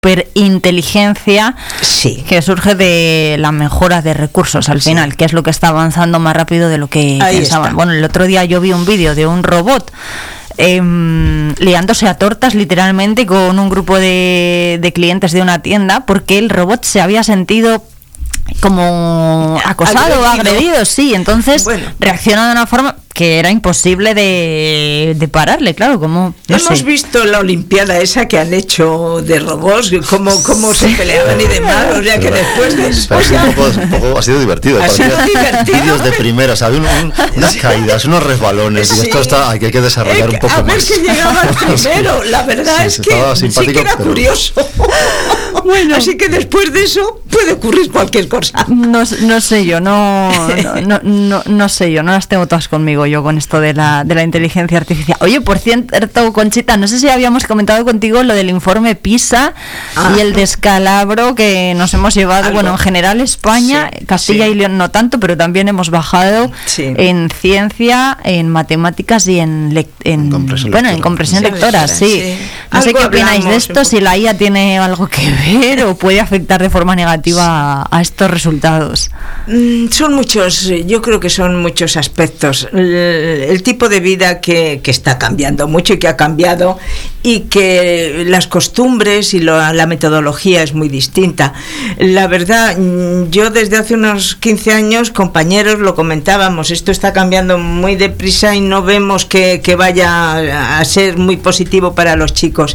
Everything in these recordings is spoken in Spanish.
superinteligencia que surge de la mejora de recursos al final, que es lo que está avanzando más rápido de lo que pensaban. Bueno, el otro día yo vi un vídeo de un robot liándose a tortas literalmente con un grupo de clientes de una tienda, porque el robot se había sentido como acosado o agredido, sí, entonces reacciona de una forma que era imposible de pararle, claro, como... Hemos visto la olimpiada esa que han hecho de robots, cómo se peleaban y demás, o sea que después de eso... Ha sido divertido. Vídeos de primera, ¿sabes? Unas caídas, unos resbalones, y esto hay que desarrollar un poco más. A ver que llegaba primero, la verdad es que sí que era curioso. Bueno, así que después de eso puede ocurrir cualquier cosa. No sé yo, no sé yo, no las tengo todas conmigo yo con esto de la inteligencia artificial. Oye, por cierto, Conchita, no sé si habíamos comentado contigo lo del informe PISA y el descalabro que nos hemos llevado, bueno, en general España, Castilla y León no tanto, pero también hemos bajado en ciencia, en matemáticas y en compresión lectora, sí. No sé qué opináis de esto, si la IA tiene algo que ver o puede afectar de forma negativa a estos resultados. Son muchos, yo creo que son muchos aspectos. El tipo de vida que está cambiando mucho y que ha cambiado, y que las costumbres y la metodología es muy distinta. La verdad, yo desde hace unos 15 años, compañeros, lo comentábamos, esto está cambiando muy deprisa y no vemos que vaya a ser muy positivo para los chicos.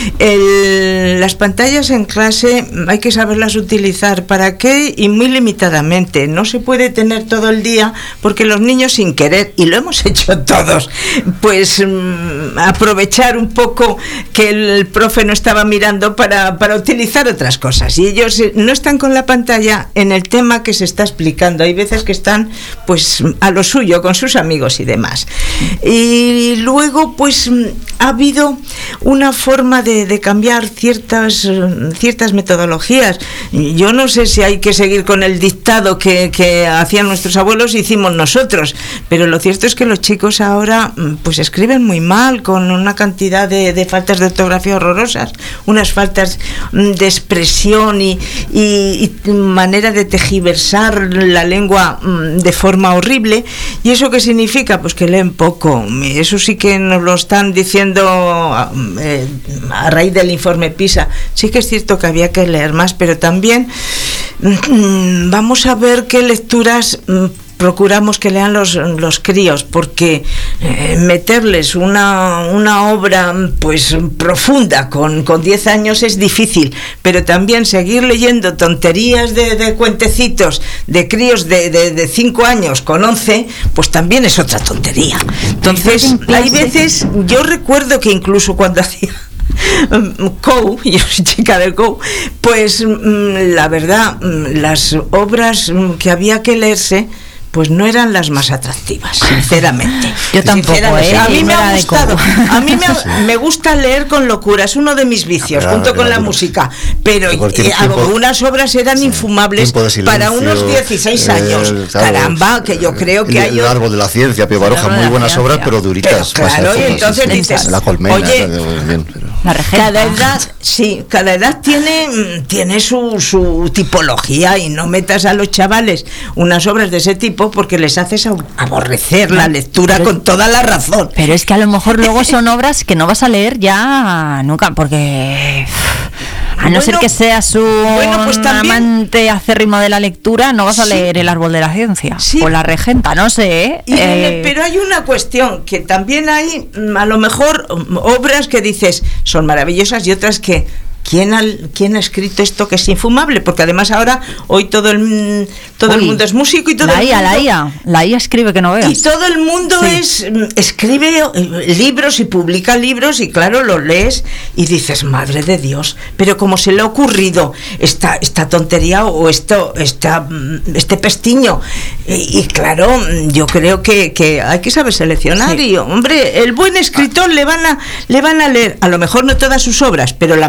Las pantallas en clase hay que saberlas utilizar para qué y muy limitadamente. No se puede tener todo el día, porque los niños, sin querer, y lo hemos hecho todos, pues aprovechar un poco que el profe no estaba mirando para utilizar otras cosas, y ellos no están con la pantalla en el tema que se está explicando. Hay veces que están pues a lo suyo con sus amigos y demás, y luego pues ha habido una forma de cambiar ciertas metodologías. Yo no sé si hay que seguir con el dictado que hacían nuestros abuelos, hicimos nosotros, pero lo cierto es que los chicos ahora pues escriben muy mal, con una cantidad de faltas de ortografía horrorosas, unas faltas de expresión y manera de tergiversar la lengua de forma horrible. ¿Y eso qué significa? Pues que leen poco. Eso sí que nos lo están diciendo a raíz del informe PISA. Sí que es cierto que había que leer más, pero también vamos a ver qué lecturas procuramos que lean los críos, porque meterles una obra pues profunda con 10 años es difícil, pero también seguir leyendo tonterías de cuentecitos de críos de 5 años con 11, pues también es otra tontería. Entonces hay veces, yo recuerdo que incluso cuando hacía Go, yo soy chica del Go, pues la verdad, las obras que había que leerse pues no eran las más atractivas, sinceramente. Yo tampoco, a mí me ha gustado. A mí me gusta leer con locura, es uno de mis vicios, junto con la música. Pero algunas obras eran infumables para unos 16 años. Caramba, que yo creo que hay... El árbol de la ciencia, Pío Baroja, muy buenas obras, pero duritas. Pero claro, y entonces dices, la colmena, oye, cada edad tiene su tipología, y no metas a los chavales unas obras de ese tipo porque les haces aborrecer la lectura con toda la razón. Pero es que a lo mejor luego son obras que no vas a leer ya nunca, porque a no ser que seas un amante acérrimo de la lectura, no vas a leer El árbol de la ciencia o La regenta, no sé. Pero hay una cuestión, que también hay a lo mejor obras que dices son maravillosas y otras que ¿Quién ha escrito esto que es infumable? Porque además ahora, hoy todo el mundo es músico y todo la IA escribe que no veas. Y todo el mundo escribe libros y publica libros, y claro, lo lees y dices, madre de Dios, pero ¿cómo se le ha ocurrido esta tontería o este pestiño? Y claro, yo creo que hay que saber seleccionar, y hombre, el buen escritor le van a leer, a lo mejor no todas sus obras, pero la mayoría.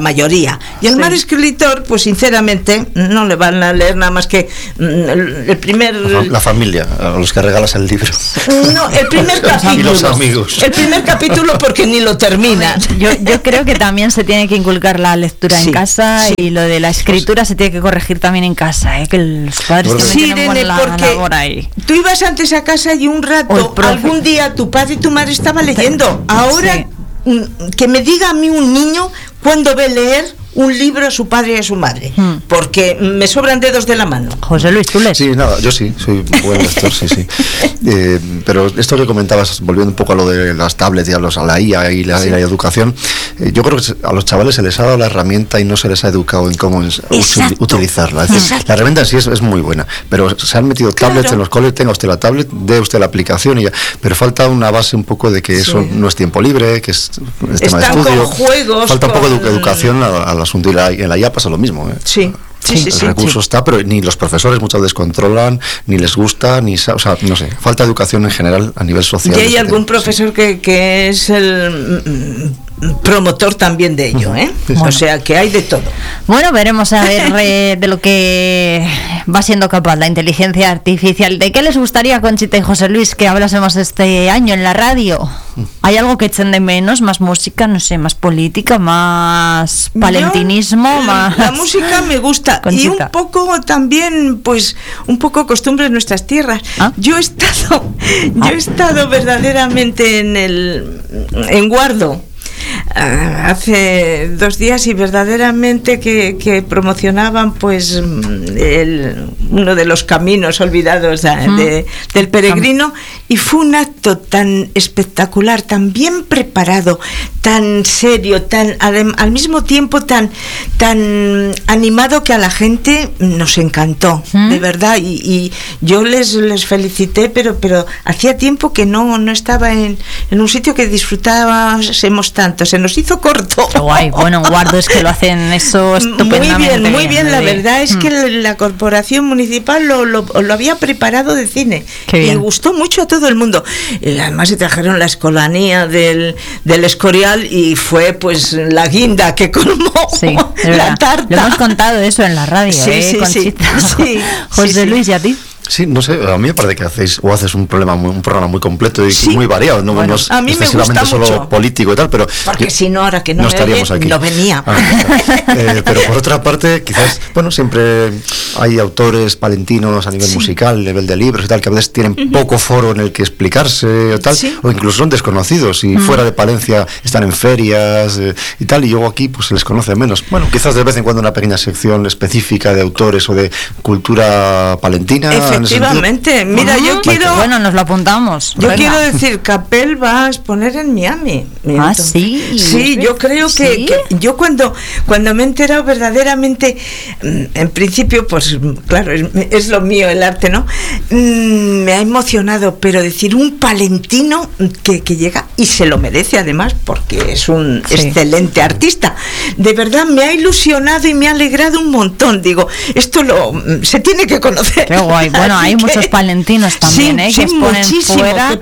poesía. Y el mal escritor, pues sinceramente, no le van a leer nada más que el primer... La familia, a los que regalas el libro. No, el primer capítulo. Y los amigos. El primer capítulo porque ni lo termina. Yo creo que también se tiene que inculcar la lectura en casa, y lo de la escritura se tiene que corregir también en casa, que los padres también tienen buena labor ahí. Tú ibas antes a casa y un rato, algún día tu padre y tu madre estaban leyendo. Ahora, que me diga a mí un niño cuándo ve leer un libro a su padre y a su madre, porque me sobran dedos de la mano. José Luis, ¿tú lees? Sí, nada, yo sí, soy buen lector, sí. Pero esto que comentabas, volviendo un poco a lo de las tablets y a la IA y la educación, yo creo que a los chavales se les ha dado la herramienta y no se les ha educado en cómo utilizarla. Es decir, la herramienta en sí es muy buena, pero se han metido tablets en los colegios, tenga usted la tablet, dé usted la aplicación y ya, pero falta una base un poco de que eso no es tiempo libre, que es tema de estudio. Con juegos, falta un poco de educación a la asunto, y en la IA pasa lo mismo. Sí. El recurso está, pero ni los profesores muchas veces controlan, ni les gusta, o sea, no sé, falta educación en general a nivel social. Y hay algún profesor que es el promotor también de ello, Bueno. O sea, que hay de todo. Bueno, veremos a ver de lo que va siendo capaz la inteligencia artificial. ¿De qué les gustaría, Conchita y José Luis, que hablásemos este año en la radio? ¿Hay algo que echen de menos? ¿Más música? No sé, más política, más palentinismo, más... La música me gusta. Conchita. Y un poco también, pues, un poco costumbre en nuestras tierras. Yo he estado verdaderamente en Guardo hace 2 días, y verdaderamente que promocionaban pues uno de los caminos olvidados del peregrino, y fue un acto tan espectacular, tan bien preparado, tan serio, al mismo tiempo tan animado, que a la gente nos encantó, de verdad, y yo les felicité, pero hacía tiempo que no estaba en un sitio que disfrutábamos tanto. Se nos hizo corto. Qué guay. Bueno, Guardo es que lo hacen eso estupendamente. Muy bien. La verdad es que la corporación municipal lo había preparado de cine. Y gustó mucho a todo el mundo. Y además se trajeron la escolanía del Escorial, y fue pues la guinda que colmó la tarta. Lo hemos contado eso en la radio, Conchita. José Luis, ¿y a ti? Sí, no sé, a mí me parece que haces un programa muy completo y muy variado, no es a mí excesivamente solo político y tal, pero porque si no, ahora que no estaríamos aquí. No venía. Pero por otra parte, quizás, siempre hay autores palentinos a nivel musical, a nivel de libros y tal, que a veces tienen poco foro en el que explicarse o tal, o incluso son desconocidos, y fuera de Palencia están en ferias y tal, y luego aquí pues se les conoce menos. Bueno, quizás de vez en cuando una pequeña sección específica de autores o de cultura palentina. Efectivamente, mira, yo quiero... Bueno, nos lo apuntamos. Yo quiero decir, Capel va a exponer en Miami. Sí. Sí, yo creo que yo cuando me he enterado verdaderamente, en principio, pues claro, es lo mío el arte, ¿no? Me ha emocionado, pero decir un palentino que llega, y se lo merece además, porque es un excelente artista. De verdad, me ha ilusionado y me ha alegrado un montón. Digo, esto se tiene que conocer. Qué guay. Bueno, hay muchos palentinos también, que exponen fuera.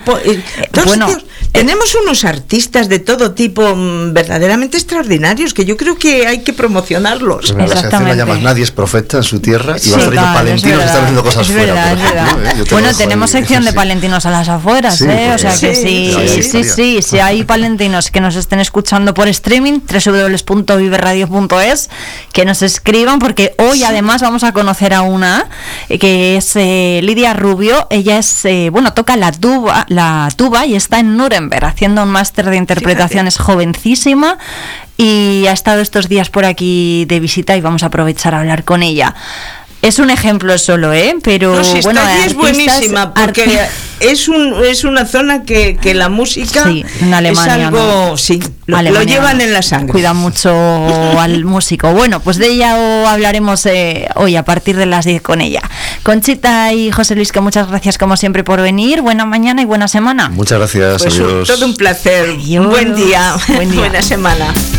Tenemos unos artistas de todo tipo verdaderamente extraordinarios, que yo creo que hay que promocionarlos. Pues la sección la llamas Nadie es profeta en su tierra, y van saliendo palentinos que están haciendo cosas fuera. Bueno, tenemos sección de palentinos a las afueras, o sea que sí. Si hay palentinos que nos estén escuchando por streaming, www.viverradio.es, que nos escriban, porque hoy además vamos a conocer a una que es Lidia Rubio. Ella es toca la tuba y está en Nuremberg haciendo un máster de interpretación. Es jovencísima y ha estado estos días por aquí de visita, y vamos a aprovechar a hablar con ella. Es un ejemplo solo, pero bueno, es buenísima, porque es una zona que la música en Alemania, es algo, lo llevan en la sangre. Cuida mucho al músico. Bueno, pues de ella hablaremos hoy a partir de las 10 con ella. Conchita y José Luis, que muchas gracias como siempre por venir. Buena mañana y buena semana. Muchas gracias. Pues adiós. Todo un placer. Adiós. Buen día. Buena semana.